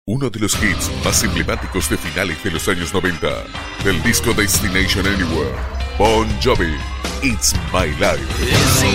Uno de los hits más emblemáticos de finales de los años 90, del disco Destination Anywhere, Bon Jovi, It's My Life.